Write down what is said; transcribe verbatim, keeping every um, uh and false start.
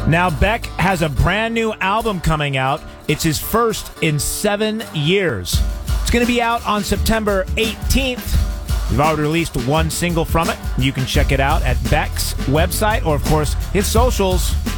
Now, Beck has a brand new album coming out. It's his first in seven years. It's going to be out on September eighteenth. We've already released one single from it. You can check it out at Beck's website or, of course, his socials.